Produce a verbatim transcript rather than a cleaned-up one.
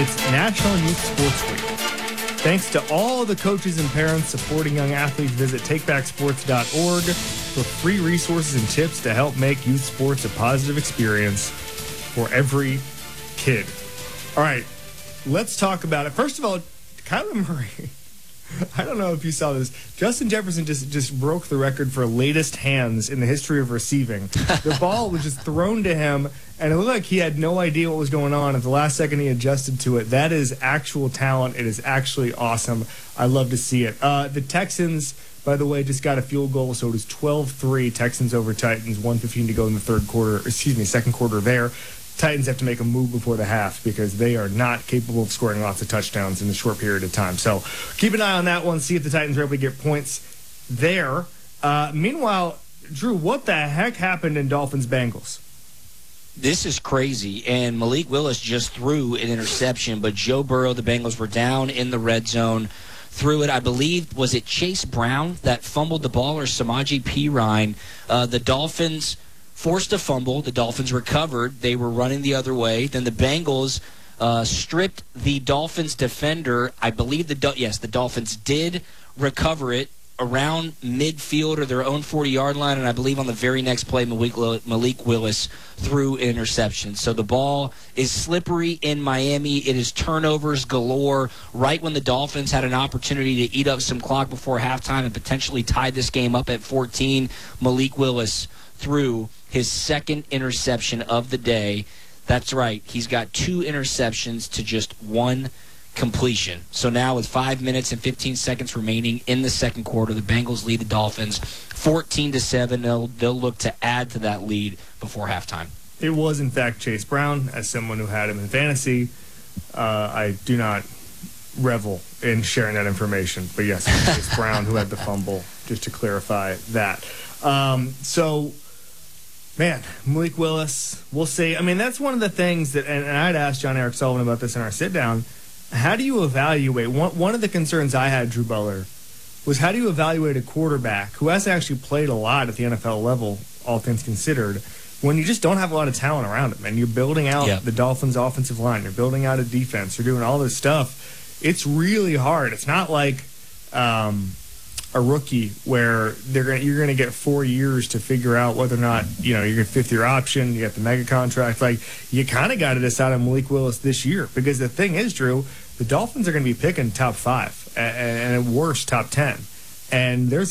It's National Youth Sports Week. Thanks to all the coaches and parents supporting young athletes, visit take back sports dot org for free resources and tips to help make youth sports a positive experience for every kid. All right, let's talk about it. First of all, Kyler Murray. I don't know if you saw this. Justin Jefferson just, just broke the record for latest hands in the history of receiving. The ball was just thrown to him, and it looked like he had no idea what was going on. At the last second, he adjusted to it. That is actual talent. It is actually awesome. I love to see it. Uh, the Texans, by the way, just got a field goal, so it was twelve three. Texans over Titans, one fifteen to go in the third quarter. Excuse me, second quarter there. Titans have to make a move before the half because they are not capable of scoring lots of touchdowns in a short period of time. So keep an eye on that one, see if the Titans are able to get points there. Uh, meanwhile, Drew, what the heck happened in Dolphins-Bengals? This is crazy, and Malik Willis just threw an interception, but Joe Burrow, the Bengals were down in the red zone, threw it. I believe, was it Chase Brown that fumbled the ball or Samaje Perine? Uh, the Dolphins forced a fumble. The Dolphins recovered. They were running the other way. Then the Bengals uh, stripped the Dolphins defender. I believe the Do- yes, the Dolphins did recover it around midfield or their own forty-yard line, and I believe on the very next play, Malik, Malik Willis threw an interception. So the ball is slippery in Miami. It is turnovers galore. Right when the Dolphins had an opportunity to eat up some clock before halftime and potentially tie this game up at fourteen, Malik Willis threw his second interception of the day. That's right. He's got two interceptions to just one completion. So now with five minutes and fifteen seconds remaining in the second quarter, the Bengals lead the Dolphins fourteen to seven. They'll, they'll look to add to that lead before halftime. It was, in fact, Chase Brown. As someone who had him in fantasy, uh, I do not revel in sharing that information. But yes, it was Chase Brown who had the fumble, just to clarify that. Um, so... Man, Malik Willis, we'll see. I mean, that's one of the things that, and, and I'd asked John Eric Sullivan about this in our sit-down, how do you evaluate, one, one of the concerns I had, Drew Butler, was how do you evaluate a quarterback who has actually played a lot at the N F L level, all things considered, when you just don't have a lot of talent around him, and you're building out yeah. the Dolphins' offensive line, you're building out a defense, you're doing all this stuff. It's really hard. It's not like... Um, a rookie where they're gonna, you're going to get four years to figure out whether or not, you know, you get fifth-year option, you get the mega contract. Like, you kind of got to decide on Malik Willis this year because the thing is, Drew, the Dolphins are going to be picking top five and, and at worst top ten. And there's